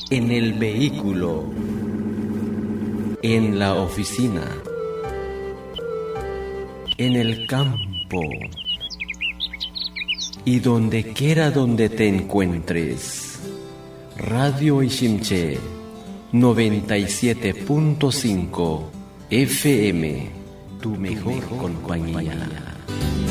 en el vehículo, en la oficina, en el campo y donde quiera donde te encuentres. Radio Ishimché 97.5 FM, tu mejor compañía.